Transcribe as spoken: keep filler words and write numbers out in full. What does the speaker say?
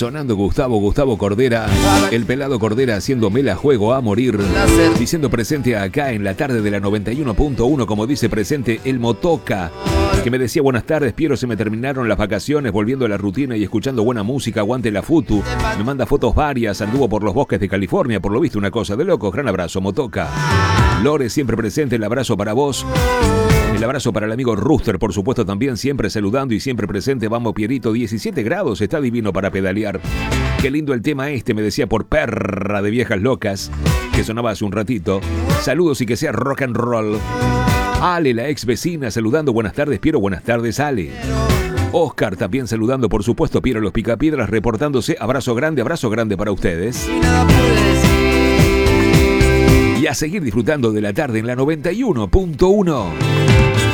Sonando Gustavo, Gustavo Cordera, el pelado Cordera haciéndome la juego a morir. Diciendo presente acá en la tarde de la noventa y uno punto uno, como dice presente el Motoca, que me decía buenas tardes, Piero, se me terminaron las vacaciones, volviendo a la rutina y escuchando buena música, aguante la futu. Me manda fotos varias, anduvo por los bosques de California, por lo visto una cosa de locos. Gran abrazo, Motoca. Lore, siempre presente, el abrazo para vos. El abrazo para el amigo Rooster, por supuesto, también siempre saludando y siempre presente. Vamos, Pierito, diecisiete grados, está divino para pedalear. Qué lindo el tema este, me decía por Perra de Viejas Locas, que sonaba hace un ratito. Saludos y que sea rock and roll. Ale, la ex vecina, saludando. Buenas tardes, Piero. Buenas tardes, Ale. Oscar también saludando, por supuesto. Piero Los Picapiedras reportándose. Abrazo grande, abrazo grande para ustedes. Y a seguir disfrutando de la tarde en la noventa y uno punto uno.